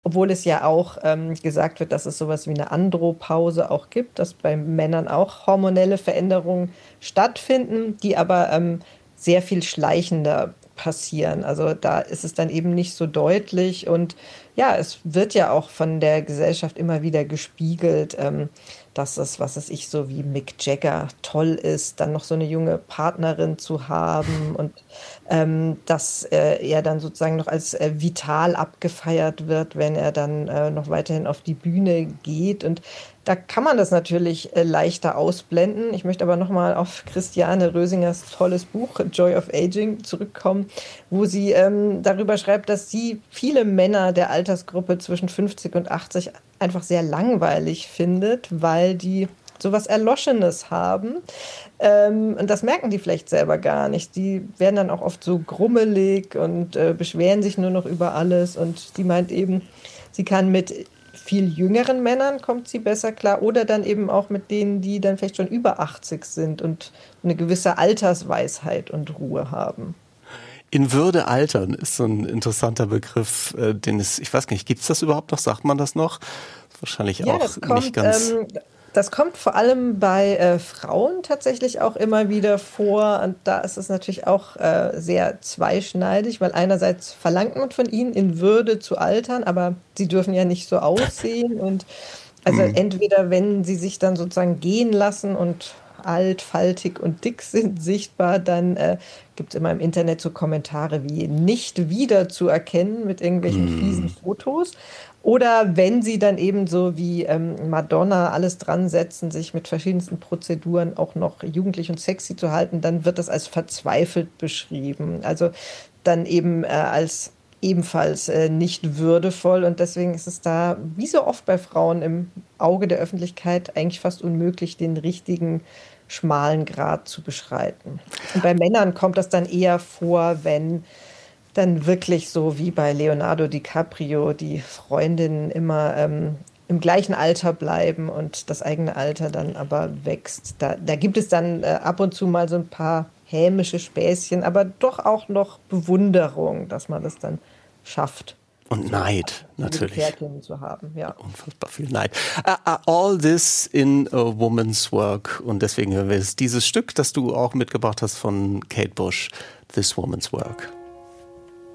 Obwohl es ja auch gesagt wird, dass es sowas wie eine Andropause auch gibt, dass bei Männern auch hormonelle Veränderungen stattfinden, die aber sehr viel schleichender passieren. Also da ist es dann eben nicht so deutlich und ja, es wird ja auch von der Gesellschaft immer wieder gespiegelt, dass es, was weiß ich, so wie Mick Jagger toll ist, dann noch so eine junge Partnerin zu haben und dass er dann sozusagen noch als vital abgefeiert wird, wenn er dann noch weiterhin auf die Bühne geht. Und da kann man das natürlich leichter ausblenden. Ich möchte aber nochmal auf Christiane Rösingers tolles Buch Joy of Aging zurückkommen, wo sie darüber schreibt, dass sie viele Männer der Altersgruppe zwischen 50 und 80 einfach sehr langweilig findet, weil die sowas Erloschenes haben. Und das merken die vielleicht selber gar nicht. Die werden dann auch oft so grummelig und beschweren sich nur noch über alles. Und die meint eben, sie kann mit viel jüngeren Männern kommt sie besser klar oder dann eben auch mit denen, die dann vielleicht schon über 80 sind und eine gewisse Altersweisheit und Ruhe haben. In Würde altern ist so ein interessanter Begriff, den es, ich weiß gar nicht, gibt es das überhaupt noch? Sagt man das noch? Wahrscheinlich Ja, auch nicht ganz. das kommt vor allem bei Frauen tatsächlich auch immer wieder vor. Und da ist es natürlich auch sehr zweischneidig, weil einerseits verlangt man von ihnen, in Würde zu altern, aber sie dürfen ja nicht so aussehen. Und also Hm. entweder wenn sie sich dann sozusagen gehen lassen und alt, faltig und dick sind sichtbar, dann gibt es immer im Internet so Kommentare wie nicht wiederzuerkennen mit irgendwelchen fiesen Hm. Fotos. Oder wenn sie dann eben so wie Madonna alles dran setzen, sich mit verschiedensten Prozeduren auch noch jugendlich und sexy zu halten, dann wird das als verzweifelt beschrieben. Also dann eben als ebenfalls nicht würdevoll. Und deswegen ist es da, wie so oft bei Frauen im Auge der Öffentlichkeit, eigentlich fast unmöglich, den richtigen schmalen Grat zu beschreiten. Und bei Männern kommt das dann eher vor, wenn dann wirklich so wie bei Leonardo DiCaprio die Freundinnen immer im gleichen Alter bleiben und das eigene Alter dann aber wächst. Da gibt es dann ab und zu mal so ein paar hämische Späßchen, aber doch auch noch Bewunderung, dass man das dann schafft, Und so Neid, natürlich. Gefährtinnen zu haben. Ja. Unfassbar viel Neid. All this in a woman's work. Und deswegen hören wir jetzt dieses Stück, das du auch mitgebracht hast von Kate Bush, This Woman's Work.